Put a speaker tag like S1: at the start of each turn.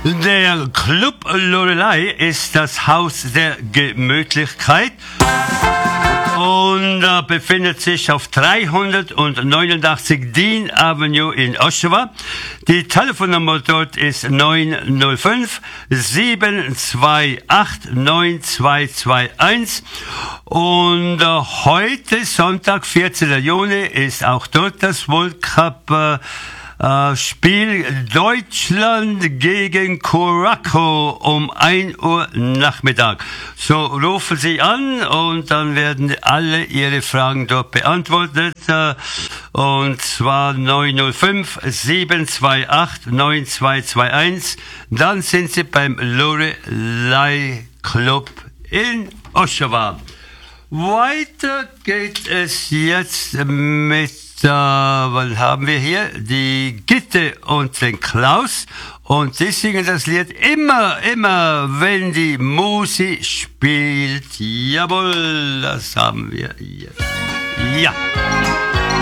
S1: Der Club Loreley ist das Haus der Gemütlichkeit und befindet sich auf 389 Dean Avenue in Oshawa. Die Telefonnummer dort ist 905 728 9221 und heute Sonntag, 14. Juni, ist auch dort das World Cup Spiel Deutschland gegen Curacao um 1 Uhr Nachmittag. So rufen Sie an und dann werden alle Ihre Fragen dort beantwortet. Und zwar 905 728 9221. Dann sind Sie beim Loreley Club in Oshawa. Weiter geht es jetzt mit was haben wir hier? Die Gitte und den Klaus. Und die singen das Lied immer, wenn die Musi spielt. Jawohl, das haben wir jetzt. Ja.